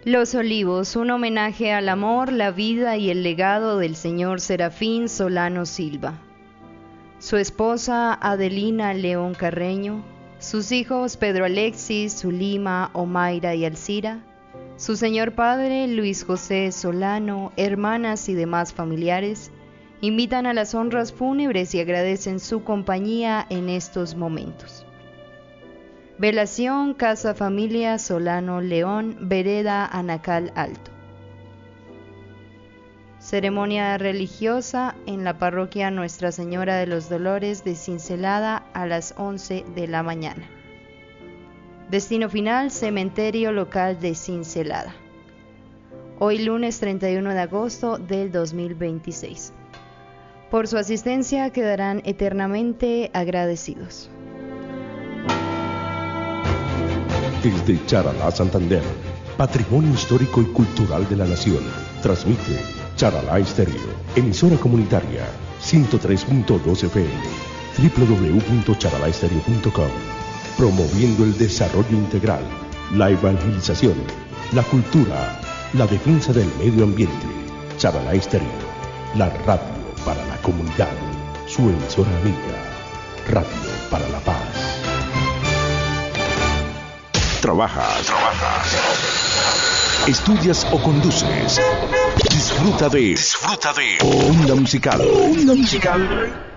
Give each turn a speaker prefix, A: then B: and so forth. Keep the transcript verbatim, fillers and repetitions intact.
A: Los Olivos, un homenaje al amor, la vida y el legado del señor Serafín Solano Silva. Su esposa Adelina León Carreño, sus hijos Pedro Alexis, Zulima, Omaira y Alcira, su señor padre Luis José Solano, hermanas y demás familiares, invitan a las honras fúnebres y agradecen su compañía en estos momentos. Velación, Casa Familia Solano León, Vereda Anacal Alto. Ceremonia religiosa en la parroquia Nuestra Señora de los Dolores de Cincelada a las once de la mañana. Destino final, cementerio local de Cincelada. Hoy lunes treinta y uno de agosto del dos mil veintiséis. Por su asistencia quedarán eternamente agradecidos.
B: Desde Charalá, Santander, Patrimonio Histórico y Cultural de la Nación, transmite Charalá Estéreo, emisora comunitaria, ciento tres punto dos F M, doble u doble u doble u punto charalá estéreo punto com, promoviendo el desarrollo integral, la evangelización, la cultura, la defensa del medio ambiente. Charalá Estéreo, la radio para la comunidad, su emisora amiga, Radio para la Paz. Trabajas, trabajas, estudias o conduces. Disfruta de, disfruta de Onda Musical. Onda Musical.